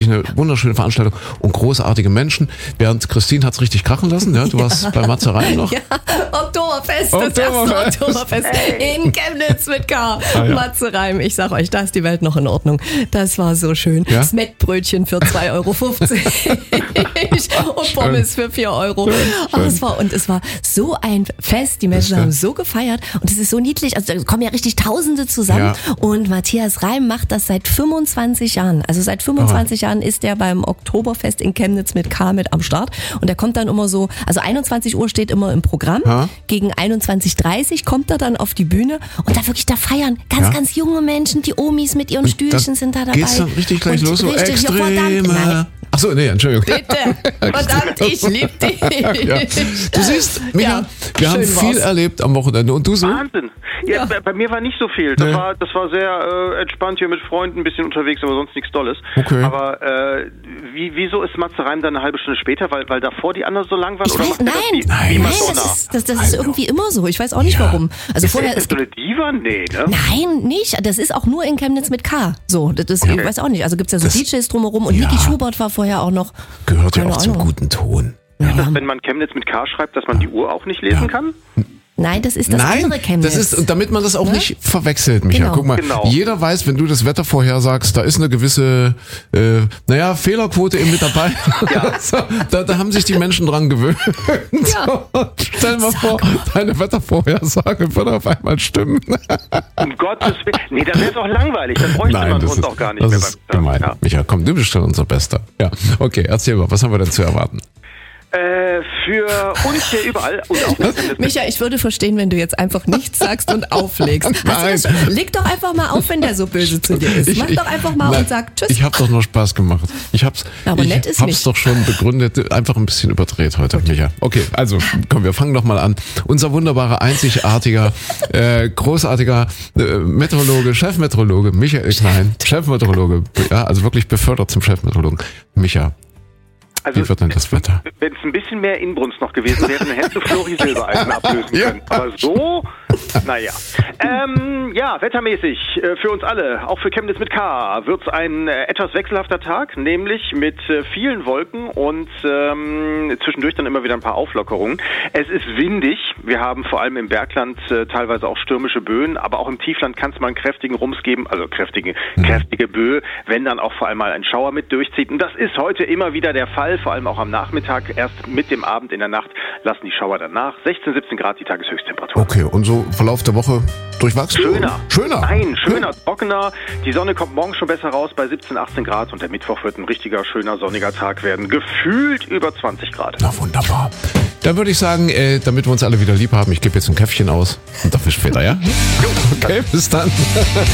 eine wunderschöne Veranstaltung und großartige Menschen. Während Christine hat's richtig krachen lassen. Ja, du warst bei Matze Reim noch. Ja, Oktoberfest, das erste Oktoberfest in Chemnitz mit K. Matze Reim, ich sag euch, da ist die Welt noch in Ordnung. Das war so schön. Ja? Das Mettbrötchen für 2,50 € und Pommes für 4 €. Es war so ein Fest. Die Menschen haben so gefeiert und es ist so niedlich. Also da kommen ja richtig Tausende zusammen. Ja. Und Matthias Reim macht das seit 25 Jahren. Also seit 25 Jahren ist er beim Oktoberfest in Chemnitz mit K mit am Start. Und der kommt dann immer so, also 21 Uhr steht immer im Programm. Gegen 21:30 Uhr kommt er dann auf die Bühne und da feiern ganz junge Menschen. Die Omis mit ihren Stühlchen sind da dabei. Geht's dann richtig gleich los? So extreme... Achso, nee, Entschuldigung. Bitte, verdammt, ich lieb dich. Ja. Du siehst, Micha, wir haben viel erlebt am Wochenende. Und du so? Wahnsinn. Ja, bei mir war nicht so viel. Das war sehr entspannt hier mit Freunden, ein bisschen unterwegs, aber sonst nichts Dolles. Okay. Aber wieso ist Matze Reim dann eine halbe Stunde später? Weil davor die anderen so lang waren? Nein, das ist irgendwie immer so. Ich weiß auch nicht warum. Also vorher ist so eine Diva? Nee, ne? Nein, nicht. Das ist auch nur in Chemnitz mit K. So, ich weiß auch nicht. Also gibt's ja so DJs drumherum und Niki Schubert war vorher auch noch. Gehört ja auch zum guten Ton. Ist das, wenn man Chemnitz mit K schreibt, dass man die Uhr auch nicht lesen kann? Nein, das ist das andere Chemnitz. Das ist, damit man das auch nicht verwechselt, Micha. Genau. Guck mal, jeder weiß, wenn du das Wetter vorhersagst, da ist eine gewisse, Fehlerquote eben mit dabei. Ja. So, da haben sich die Menschen dran gewöhnt. Ja. So, stell dir mal vor, deine Wettervorhersage würde auf einmal stimmen. Um Gottes Willen. Nee, dann wäre es auch langweilig. Dann bräuchte man uns auch gar nicht mehr. Das ist gemein. Ja. Micha, komm, du bist schon unser Bester. Ja, okay, erzähl mal, was haben wir denn zu erwarten? Für uns hier überall. Und auch Micha, ich würde verstehen, wenn du jetzt einfach nichts sagst und auflegst. Leg doch einfach mal auf, wenn der so böse zu dir ist. Mach doch einfach mal und sag Tschüss. Ich hab doch nur Spaß gemacht. Ich hab's doch schon begründet, einfach ein bisschen überdreht heute, Micha. Okay, also komm, wir fangen doch mal an. Unser wunderbarer, einzigartiger, großartiger Meteorologe, Chefmeteorologe, Michael Klein, Chefmeteorologe, ja, also wirklich befördert zum Chefmeteorologen. Micha. Also, wie wird denn das Wetter? Wenn es ein bisschen mehr Inbrunst noch gewesen wäre, dann hättest du Flori Silbereisen ablösen können. Aber so, naja. Wettermäßig für uns alle, auch für Chemnitz mit K, wird es ein etwas wechselhafter Tag, nämlich mit vielen Wolken und zwischendurch dann immer wieder ein paar Auflockerungen. Es ist windig. Wir haben vor allem im Bergland teilweise auch stürmische Böen, aber auch im Tiefland kann es mal einen kräftigen Rums geben, also kräftige Böe, wenn dann auch vor allem mal ein Schauer mit durchzieht. Und das ist heute immer wieder der Fall. Vor allem auch am Nachmittag, erst mit dem Abend in der Nacht lassen die Schauer dann nach. 16, 17 Grad die Tageshöchsttemperatur. Okay, und so Verlauf der Woche durchwachsen? Schöner? Nein, schöner, trockener. Die Sonne kommt morgen schon besser raus bei 17, 18 Grad und der Mittwoch wird ein richtiger, schöner, sonniger Tag werden. Gefühlt über 20 Grad. Na wunderbar. Dann würde ich sagen, damit wir uns alle wieder lieb haben, ich gebe jetzt ein Käffchen aus und dafür später, ja? Okay, bis dann.